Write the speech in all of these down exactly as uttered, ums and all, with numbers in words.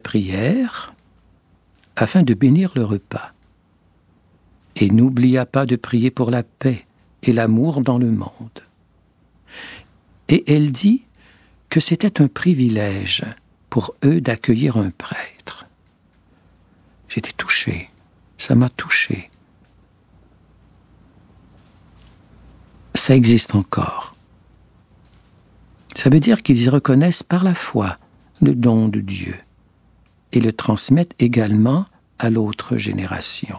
prière afin de bénir le repas, et n'oublia pas de prier pour la paix et l'amour dans le monde. Et elle dit que c'était un privilège pour eux d'accueillir un prêtre. J'étais touché, ça m'a touché. Ça existe encore. Ça veut dire qu'ils y reconnaissent par la foi le don de Dieu et le transmettent également à l'autre génération.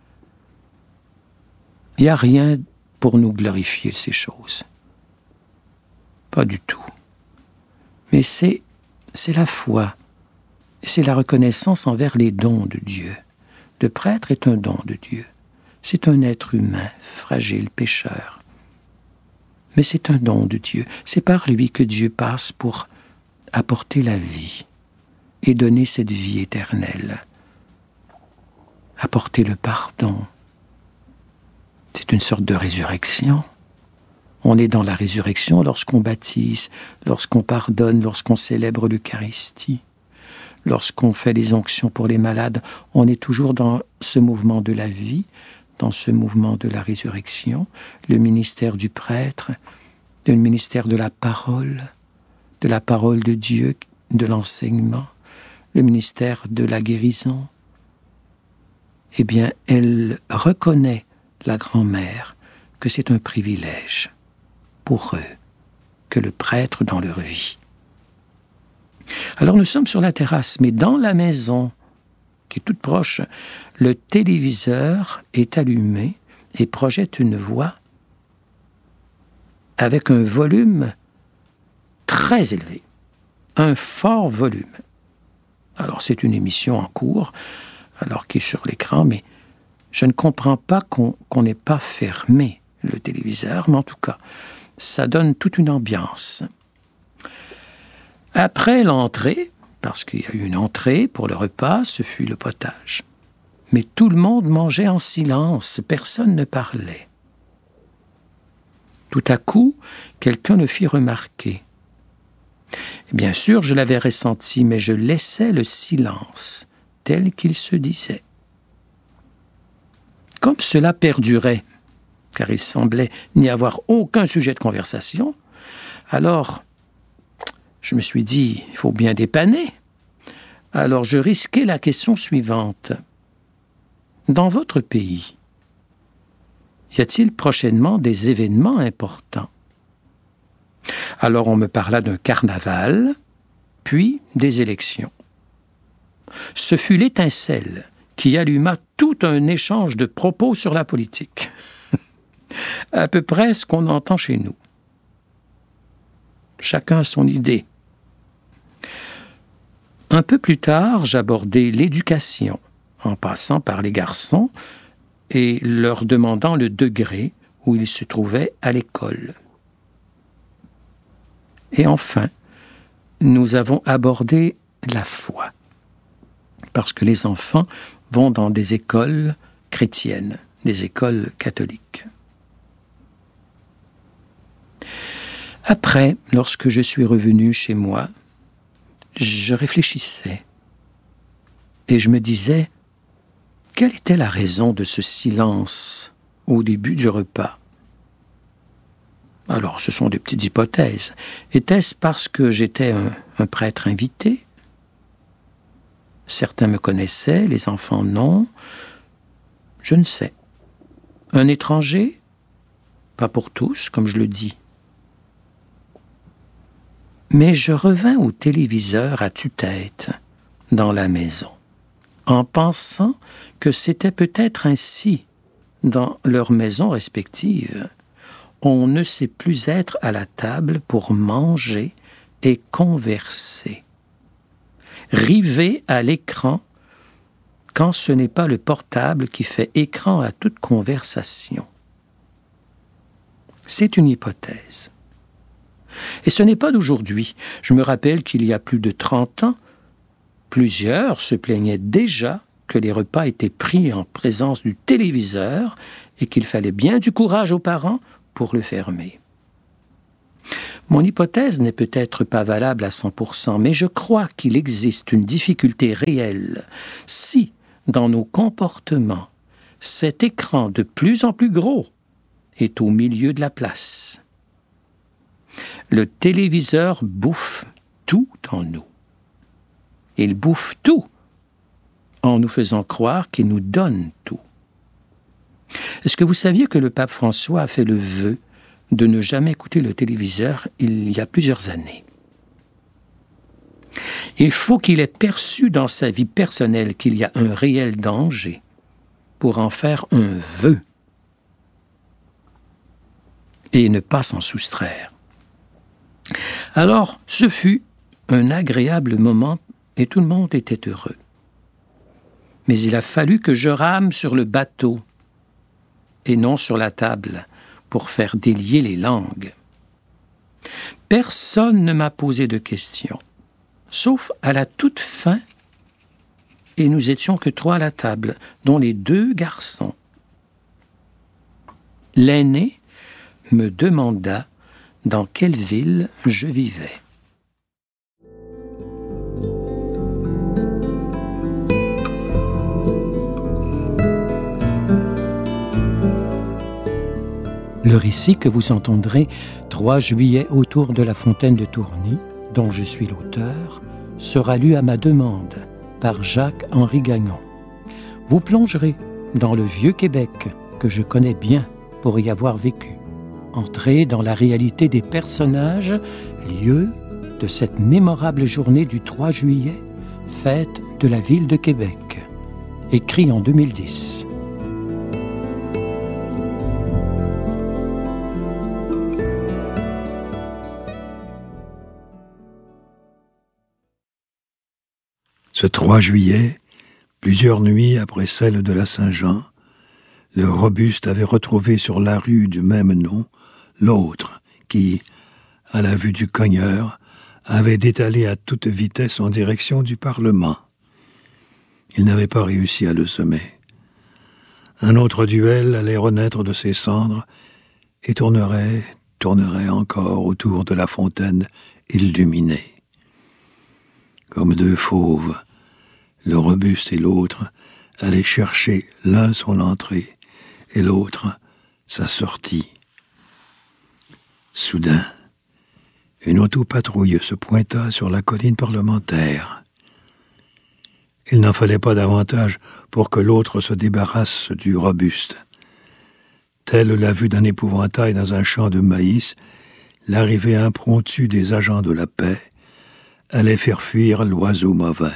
Il n'y a rien pour nous glorifier ces choses. Pas du tout. Mais c'est, c'est la foi, et c'est la reconnaissance envers les dons de Dieu. Le prêtre est un don de Dieu. C'est un être humain, fragile, pécheur. Mais c'est un don de Dieu. C'est par lui que Dieu passe pour apporter la vie et donner cette vie éternelle. Apporter le pardon. C'est une sorte de résurrection. On est dans la résurrection lorsqu'on baptise, lorsqu'on pardonne, lorsqu'on célèbre l'Eucharistie, lorsqu'on fait les onctions pour les malades. On est toujours dans ce mouvement de la vie, dans ce mouvement de la résurrection, le ministère du prêtre, le ministère de la parole, de la parole de Dieu, de l'enseignement, le ministère de la guérison. Eh bien, elle reconnaît, la grand-mère, que c'est un privilège pour eux que le prêtre dans leur vie. Alors nous sommes sur la terrasse, mais dans la maison, qui est toute proche, le téléviseur est allumé et projette une voix avec un volume très élevé, un fort volume. Alors c'est une émission en cours, alors qui est sur l'écran, mais je ne comprends pas qu'on qu'on n'ait pas fermé le téléviseur, mais en tout cas, ça donne toute une ambiance. Après l'entrée, parce qu'il y a eu une entrée pour le repas, ce fut le potage. Mais tout le monde mangeait en silence, personne ne parlait. Tout à coup, quelqu'un le fit remarquer. Bien sûr, je l'avais ressenti, mais je laissais le silence tel qu'il se disait. Comme cela perdurait, car il semblait n'y avoir aucun sujet de conversation, alors je me suis dit, il faut bien dépanner. Alors je risquai la question suivante. Dans votre pays, y a-t-il prochainement des événements importants? Alors on me parla d'un carnaval, puis des élections. Ce fut l'étincelle qui alluma tout un échange de propos sur la politique. À peu près ce qu'on entend chez nous. Chacun a son idée. Un peu plus tard, j'abordai l'éducation, en passant par les garçons et leur demandant le degré où ils se trouvaient à l'école. Et enfin, nous avons abordé la foi, parce que les enfants vont dans des écoles chrétiennes, des écoles catholiques. Après, lorsque je suis revenu chez moi, je réfléchissais et je me disais, quelle était la raison de ce silence au début du repas? Alors, ce sont des petites hypothèses. Était-ce parce que j'étais un, un prêtre invité? Certains me connaissaient, les enfants non. Je ne sais. Un étranger? Pas pour tous, comme je le dis. Mais je revins au téléviseur à tue-tête dans la maison, en pensant que c'était peut-être ainsi dans leurs maisons respectives. On ne sait plus être à la table pour manger et converser. Rivé à l'écran quand ce n'est pas le portable qui fait écran à toute conversation. C'est une hypothèse. Et ce n'est pas d'aujourd'hui. Je me rappelle qu'il y a plus de trente ans, plusieurs se plaignaient déjà que les repas étaient pris en présence du téléviseur et qu'il fallait bien du courage aux parents pour le fermer. Mon hypothèse n'est peut-être pas valable à cent pour cent, mais je crois qu'il existe une difficulté réelle si, dans nos comportements, cet écran de plus en plus gros est au milieu de la place. Le téléviseur bouffe tout en nous. Il bouffe tout en nous faisant croire qu'il nous donne tout. Est-ce que vous saviez que le pape François a fait le vœu de ne jamais écouter le téléviseur il y a plusieurs années? Il faut qu'il ait perçu dans sa vie personnelle qu'il y a un réel danger pour en faire un vœu et ne pas s'en soustraire. Alors, ce fut un agréable moment et tout le monde était heureux. Mais il a fallu que je rame sur le bateau et non sur la table pour faire délier les langues. Personne ne m'a posé de questions, sauf à la toute fin, et nous étions que trois à la table, dont les deux garçons. L'aîné me demanda dans quelle ville je vivais. Le récit que vous entendrez trois juillet autour de la fontaine de Tourny, dont je suis l'auteur, sera lu à ma demande par Jacques-Henri Gagnon. Vous plongerez dans le vieux Québec que je connais bien pour y avoir vécu. Entrez dans la réalité des personnages, lieu de cette mémorable journée du trois juillet, fête de la ville de Québec, écrit en deux mille dix. Ce trois juillet, plusieurs nuits après celle de la Saint-Jean, le Robuste avait retrouvé sur la rue du même nom l'autre qui, à la vue du cogneur, avait détalé à toute vitesse en direction du Parlement. Il n'avait pas réussi à le semer. Un autre duel allait renaître de ses cendres et tournerait, tournerait encore autour de la fontaine illuminée. Comme deux fauves, le Robuste et l'autre allaient chercher l'un son entrée et l'autre sa sortie. Soudain, une autopatrouille se pointa sur la colline parlementaire. Il n'en fallait pas davantage pour que l'autre se débarrasse du Robuste. Telle la vue d'un épouvantail dans un champ de maïs, l'arrivée impromptue des agents de la paix allait faire fuir l'oiseau mauvais.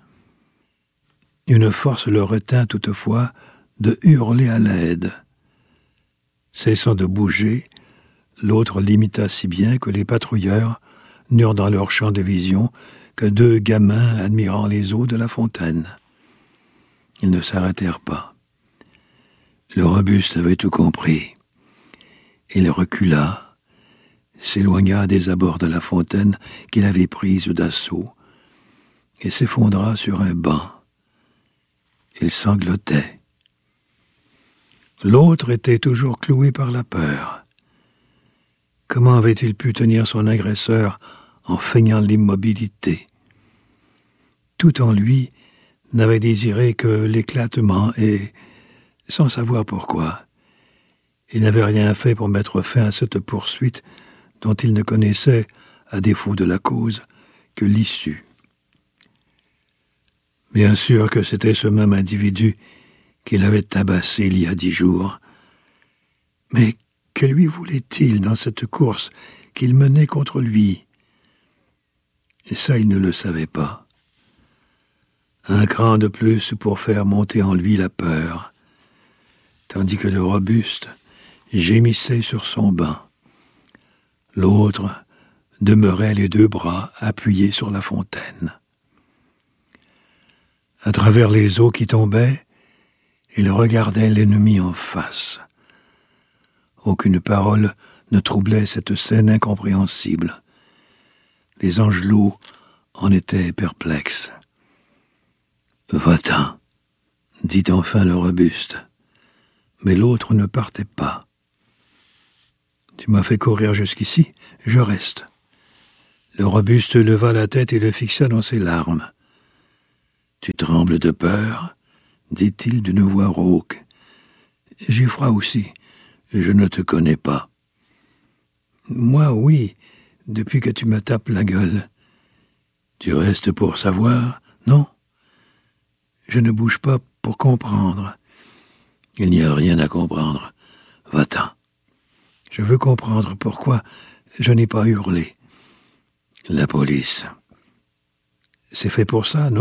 Une force le retint toutefois de hurler à l'aide. Cessant de bouger, l'autre l'imita si bien que les patrouilleurs n'eurent dans leur champ de vision que deux gamins admirant les eaux de la fontaine. Ils ne s'arrêtèrent pas. Le Robuste avait tout compris. Il recula, s'éloigna des abords de la fontaine qu'il avait prise d'assaut et s'effondra sur un banc. Il sanglotait. L'autre était toujours cloué par la peur. Comment avait-il pu tenir son agresseur en feignant l'immobilité? Tout en lui n'avait désiré que l'éclatement et, sans savoir pourquoi, il n'avait rien fait pour mettre fin à cette poursuite dont il ne connaissait, à défaut de la cause, que l'issue. Bien sûr que c'était ce même individu qu'il avait tabassé il y a dix jours. Mais que lui voulait-il dans cette course qu'il menait contre lui? Et ça, il ne le savait pas. Un cran de plus pour faire monter en lui la peur, tandis que le Robuste gémissait sur son banc. L'autre demeurait les deux bras appuyés sur la fontaine. À travers les eaux qui tombaient, il regardait l'ennemi en face. Aucune parole ne troublait cette scène incompréhensible. Les angelots en étaient perplexes. « Va-t'en », dit enfin le Robuste. Mais l'autre ne partait pas. « Tu m'as fait courir jusqu'ici, je reste. » Le robuste leva la tête et le fixa dans ses larmes. « Tu trembles de peur ?» dit-il d'une voix rauque. « J'ai froid aussi. Je ne te connais pas. »« Moi, oui, depuis que tu me tapes la gueule. »« Tu restes pour savoir, non ? » ?»« Je ne bouge pas pour comprendre. »« Il n'y a rien à comprendre. Va-t'en. » « Je veux comprendre pourquoi je n'ai pas hurlé. »« La police. C'est fait pour ça, non ?»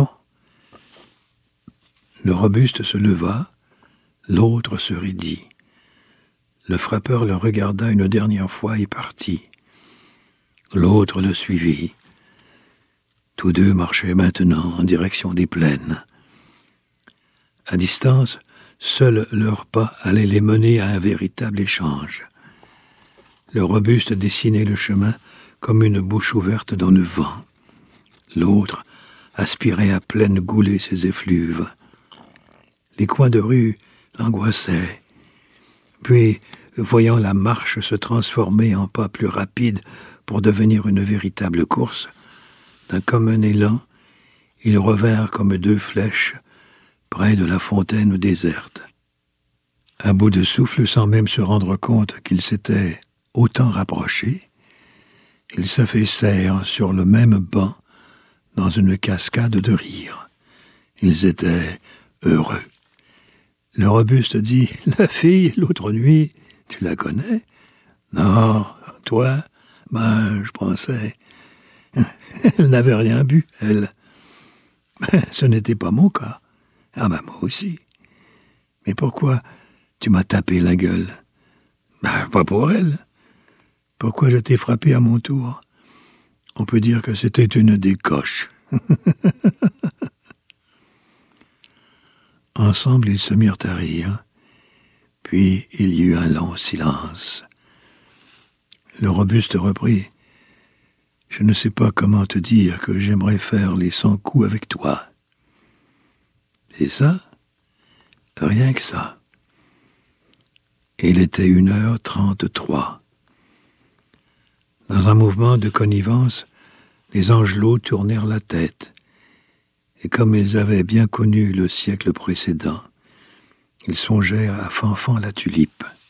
Le robuste se leva, l'autre se raidit. Le frappeur le regarda une dernière fois et partit. L'autre le suivit. Tous deux marchaient maintenant en direction des plaines. À distance, seuls leurs pas allaient les mener à un véritable échange. Le robuste dessinait le chemin comme une bouche ouverte dans le vent. L'autre aspirait à pleine goulée ses effluves. Les coins de rue l'angoissaient. Puis, voyant la marche se transformer en pas plus rapides pour devenir une véritable course, d'un commun élan, ils revinrent comme deux flèches près de la fontaine déserte. À bout de souffle, sans même se rendre compte qu'ils s'étaient autant rapprochés, ils s'affaissèrent sur le même banc dans une cascade de rire. Ils étaient heureux. Le robuste dit « La fille, l'autre nuit, tu la connais ?»« Non, toi, ben, je pensais. Elle n'avait rien bu, elle. Ce n'était pas mon cas. Ah ben, moi aussi. Mais pourquoi tu m'as tapé la gueule? Ben, pas pour elle. Pourquoi je t'ai frappé à mon tour? On peut dire que c'était une décoche. » Ensemble, ils se mirent à rire, puis il y eut un long silence. Le robuste reprit « Je ne sais pas comment te dire que j'aimerais faire les cent coups avec toi. » C'est ça? Rien que ça. Il était une heure trente-trois. Dans un mouvement de connivence, les Angelots tournèrent la tête. Et comme ils avaient bien connu le siècle précédent, ils songèrent à Fanfan la Tulipe.